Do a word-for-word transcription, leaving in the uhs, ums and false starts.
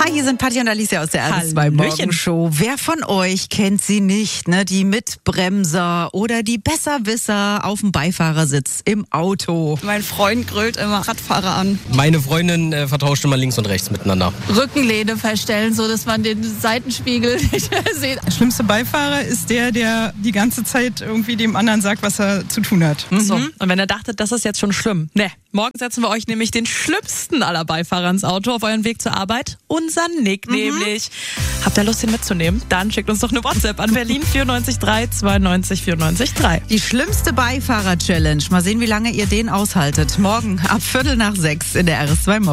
hier sind Patti und Alicia aus der R S zwei Morgenshow. Wer von euch kennt sie nicht, ne? Die Mitbremser oder die Besserwisser auf dem Beifahrersitz im Auto. Mein Freund grölt immer Radfahrer an. Meine Freundin äh, vertauscht immer links und rechts miteinander. Rückenlehne verstellen, so dass man den Seitenspiegel nicht mehr sieht. Der schlimmste Beifahrer ist der, der die ganze Zeit irgendwie dem anderen sagt, was er zu tun hat. Mhm. So, und wenn ihr dachtet, das ist jetzt schon schlimm. Ne, morgen setzen wir euch nämlich den schlimmsten aller Beifahrer ins Auto auf euren Weg zur Arbeit. Unser Nick mhm. nämlich. Habt ihr Lust, ihn mitzunehmen? Dann schickt uns doch eine WhatsApp an Berlin vier neun drei zwei neun vier neun drei. Die schlimmste Beifahrer-Challenge. Mal sehen, wie lange ihr den aushaltet. Morgen ab Viertel nach sechs in der R S zwei Morgen.